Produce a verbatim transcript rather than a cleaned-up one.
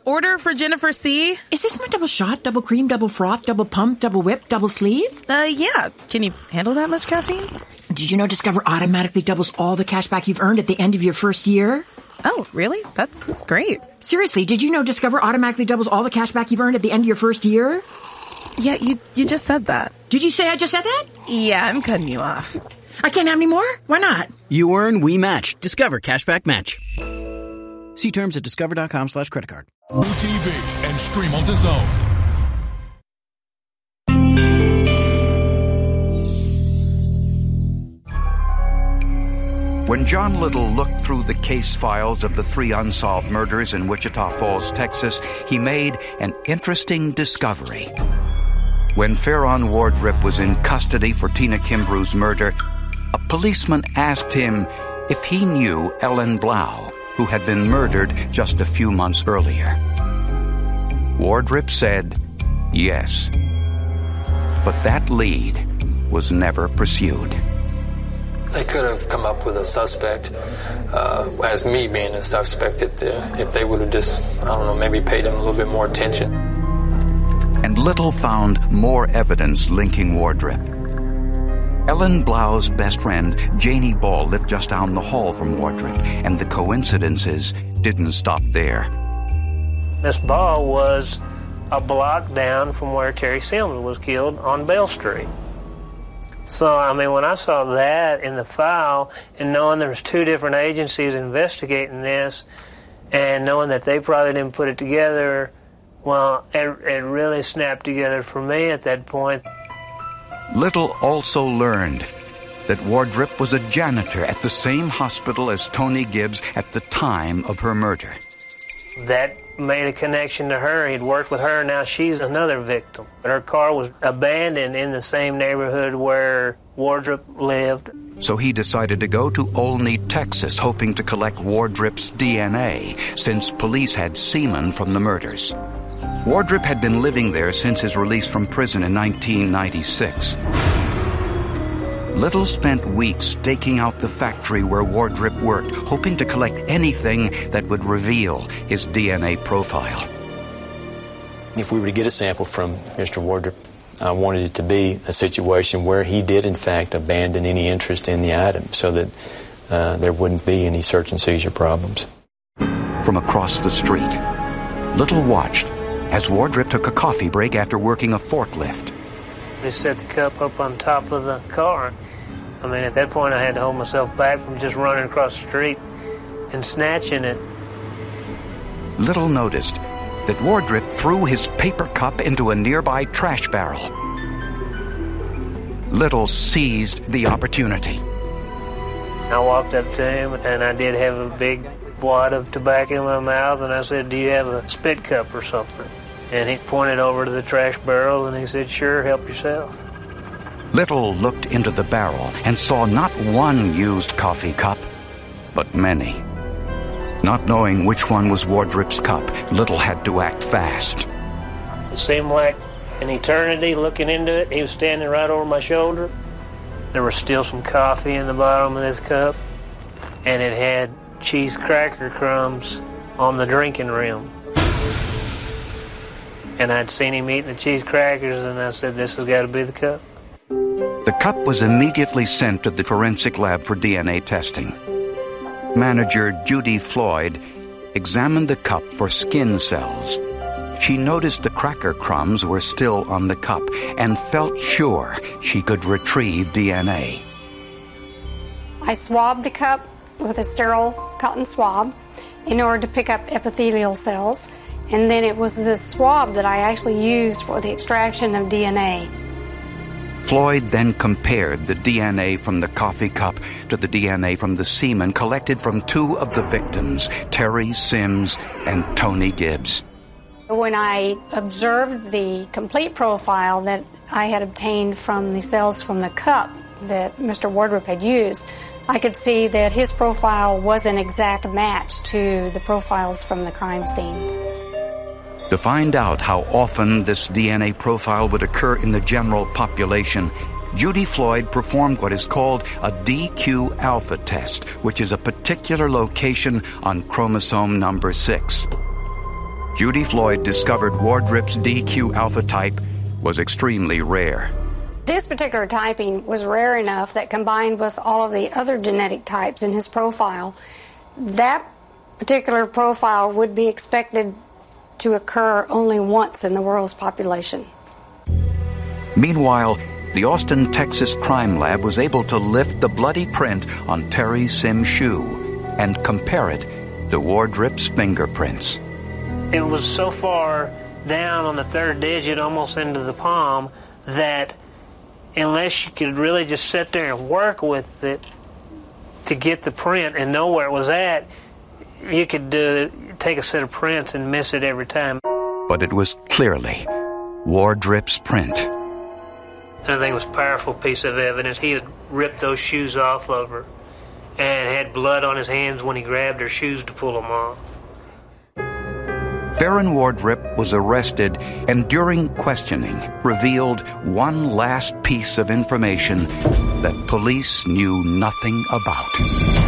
order for Jennifer C. Is this my double shot, double cream, double froth, double pump, double whip, double sleeve? Uh, yeah. Can you handle that much caffeine? Did you know Discover automatically doubles all the cash back you've earned at the end of your first year? Oh, really? That's great. Seriously, did you know Discover automatically doubles all the cash back you've earned at the end of your first year? Yeah, you you just said that. Did you say I just said that? Yeah, I'm cutting you off. I can't have any more? Why not? You earn, we match. Discover Cashback Match. See terms at discover.com slash credit card. Blue T V and stream on DAZN. When John Little looked through the case files of the three unsolved murders in Wichita Falls, Texas, he made an interesting discovery. When Farron Wardrip was in custody for Tina Kimbrough's murder, a policeman asked him if he knew Ellen Blau, who had been murdered just a few months earlier. Wardrip said yes. But that lead was never pursued. They could have come up with a suspect, uh, as me being a suspect, if, the, if they would have just, I don't know, maybe paid him a little bit more attention. And Little found more evidence linking Wardrip. Ellen Blau's best friend, Janie Ball, lived just down the hall from Wardrip, and the coincidences didn't stop there. Miss Ball was a block down from where Terry Sims was killed on Bell Street. So, I mean, when I saw that in the file, and knowing there was two different agencies investigating this, and knowing that they probably didn't put it together, well, it, it really snapped together for me at that point. Little also learned that Wardrip was a janitor at the same hospital as Tony Gibbs at the time of her murder. That made a connection to her. He'd worked with her, now she's another victim. But her car was abandoned in the same neighborhood where Wardrip lived. So he decided to go to Olney, Texas, hoping to collect Wardrip's D N A, since police had semen from the murders. Wardrip had been living there since his release from prison in nineteen ninety-six. Little spent weeks staking out the factory where Wardrip worked, hoping to collect anything that would reveal his D N A profile. If we were to get a sample from Mister Wardrip, I wanted it to be a situation where he did, in fact, abandon any interest in the item so that uh, there wouldn't be any search and seizure problems. From across the street, Little watched as Wardrip took a coffee break after working a forklift. They set the cup up on top of the car. I mean, at that point, I had to hold myself back from just running across the street and snatching it. Little noticed that Wardrip threw his paper cup into a nearby trash barrel. Little seized the opportunity. I walked up to him, and I did have a big wad of tobacco in my mouth, and I said, "Do you have a spit cup or something?" And he pointed over to the trash barrel, and he said, "Sure, help yourself." Little looked into the barrel and saw not one used coffee cup, but many. Not knowing which one was Wardrip's cup, Little had to act fast. It seemed like an eternity looking into it. He was standing right over my shoulder. There was still some coffee in the bottom of this cup, and it had cheese cracker crumbs on the drinking rim. And I'd seen him eating the cheese crackers, and I said, "This has got to be the cup." The cup was immediately sent to the forensic lab for D N A testing. Manager Judy Floyd examined the cup for skin cells. She noticed the cracker crumbs were still on the cup and felt sure she could retrieve D N A. I swabbed the cup with a sterile cotton swab in order to pick up epithelial cells, and then it was this swab that I actually used for the extraction of D N A. Floyd then compared the D N A from the coffee cup to the D N A from the semen collected from two of the victims, Terry Sims and Tony Gibbs. When I observed the complete profile that I had obtained from the cells from the cup that Mister Wardrip had used, I could see that his profile was an exact match to the profiles from the crime scenes. To find out how often this D N A profile would occur in the general population, Judy Floyd performed what is called a D Q alpha test, which is a particular location on chromosome number six. Judy Floyd discovered Wardrip's D Q alpha type was extremely rare. This particular typing was rare enough that combined with all of the other genetic types in his profile, that particular profile would be expected to occur only once in the world's population. Meanwhile, the Austin, Texas crime lab was able to lift the bloody print on Terry Sim's shoe and compare it to Wardrip's fingerprints. It was so far down on the third digit, almost into the palm, that unless you could really just sit there and work with it to get the print and know where it was at, you could uh, take a set of prints and miss it every time. But it was clearly Wardrip's print. I think it was a powerful piece of evidence. He had ripped those shoes off of her and had blood on his hands when he grabbed her shoes to pull them off. Farron Wardrip was arrested and during questioning revealed one last piece of information that police knew nothing about.